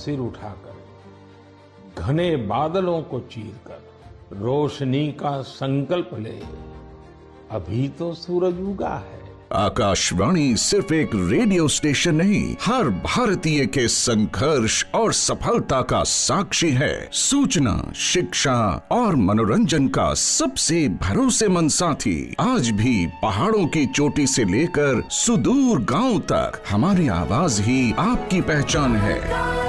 सिर उठाकर घने बादलों को चीरकर रोशनी का संकल्प ले। अभी तो सूरज उगा है। आकाशवाणी सिर्फ एक रेडियो स्टेशन नहीं, हर भारतीय के संघर्ष और सफलता का साक्षी है। सूचना, शिक्षा और मनोरंजन का सबसे भरोसेमंद साथी। आज भी पहाड़ों की चोटी से लेकर सुदूर गांव तक हमारी आवाज ही आपकी पहचान है।